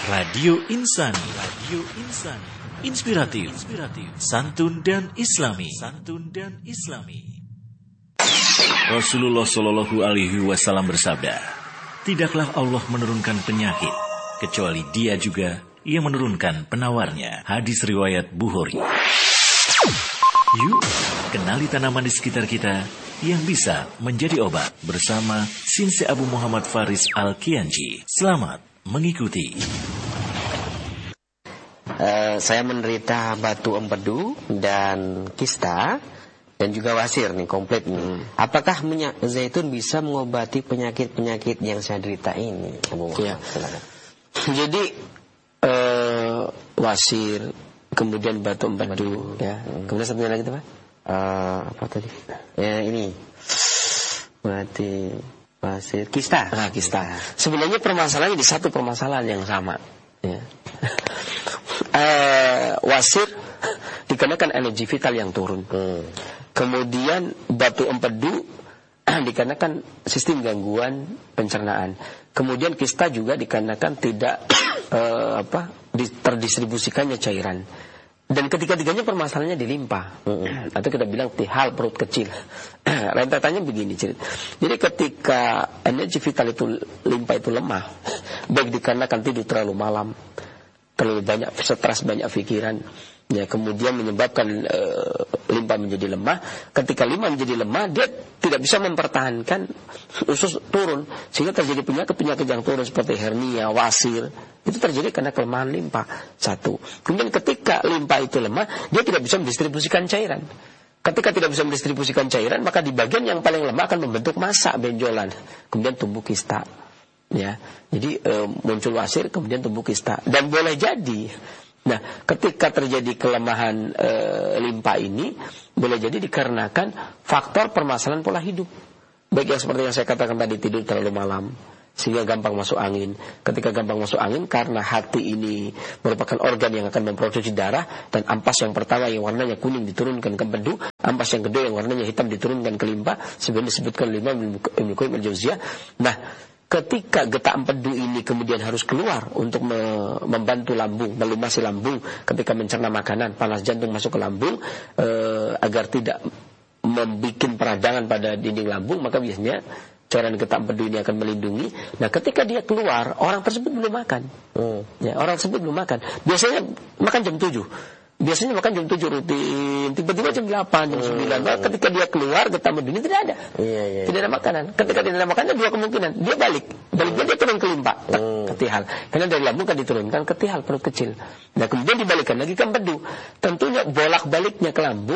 Radio Insani, Radio Insani, inspiratif, santun dan Islami, Rasulullah Shallallahu Alaihi Wasallam bersabda, tidaklah Allah menurunkan penyakit kecuali Dia juga yang menurunkan penawarnya. Hadis riwayat Bukhari. Yuk, kenali tanaman di sekitar kita yang bisa menjadi obat bersama Sinse Abu Muhammad Faris Al-Kianji. Selamat mengikuti. Saya menderita batu empedu dan kista dan juga wasir nih, komplit nih. Apakah minyak zaitun bisa mengobati penyakit-penyakit yang saya derita ini? Ya. Jadi wasir, kemudian batu empedu, ya. Kemudian satunya lagi apa? Apa tadi? Ya ini. Berarti wasir, kista. Kista. Sebenarnya permasalahannya di satu permasalahan yang sama. Ya. Wasir dikarenakan energi vital yang turun. Kemudian batu empedu dikarenakan sistem gangguan pencernaan. Kemudian kista juga dikarenakan tidak terdistribusikannya cairan. Dan ketiga-tiganya permasalahannya di limpa, atau kita bilang tihal perut kecil. Rentetannya begini, jadi ketika energi vital itu limpa itu lemah, baik dikarenakan tidur terlalu malam, terlalu banyak stres, banyak pikiran, ya, kemudian menyebabkan limpa menjadi lemah. Ketika limpa menjadi lemah, dia tidak bisa mempertahankan usus turun, sehingga terjadi penyakit yang turun seperti hernia, wasir. Itu terjadi karena kelemahan limpa. Satu. Kemudian ketika limpa itu lemah, dia tidak bisa mendistribusikan cairan. Ketika tidak bisa mendistribusikan cairan, maka di bagian yang paling lemah akan membentuk massa benjolan, kemudian tumbuh kista. Ya, jadi muncul wasir, kemudian tumbuh kista. Dan boleh jadi, nah, ketika terjadi kelemahan limpa ini, boleh jadi dikarenakan faktor permasalahan pola hidup. Baik yang seperti yang saya katakan tadi, tidur terlalu malam, sehingga gampang masuk angin. Ketika gampang masuk angin, karena hati ini merupakan organ yang akan memproduksi darah, dan ampas yang pertama yang warnanya kuning diturunkan ke empedu, ampas yang kedua yang warnanya hitam diturunkan ke limpa, sebenarnya disebutkan Imam Ibnu Qayyim al-Jauziyah. Nah, ketika getah empedu ini kemudian harus keluar untuk membantu lambung, melumasi lambung ketika mencerna makanan, panas jantung masuk ke lambung, agar tidak membuat peradangan pada dinding lambung, maka biasanya cairan getah empedu ini akan melindungi. Nah, ketika dia keluar, orang tersebut belum makan. Ya, orang tersebut belum makan. Biasanya makan jam 7. Biasanya makan jam 7 rutin, tiba-tiba jam 8, jam 9. Nah, ketika dia keluar, getah empedu ini tidak ada. Tidak ada makanan. Ketika tidak ada makanan, dua kemungkinan. Dia baliknya dia turun ke limpa, ke tihal. Karena dari lambung kan diturunkan ke tihal, perut kecil. Nah, kemudian dibalikkan lagi ke empedu. Tentunya bolak-baliknya ke lambung